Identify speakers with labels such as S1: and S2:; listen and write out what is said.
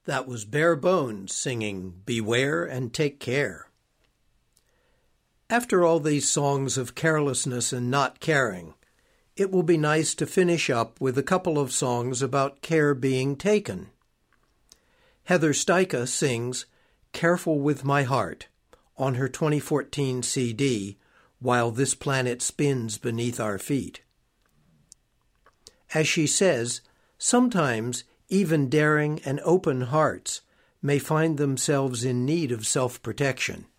S1: That was Bare Bones singing Beware and Take Care. After all these songs of carelessness and not caring, it will be nice to finish up with a couple of songs about care being taken. Heather Steica sings Careful with My Heart on her 2014 CD, While This Planet Spins Beneath Our Feet. As she says, sometimes even daring and open hearts may find themselves in need of self-protection.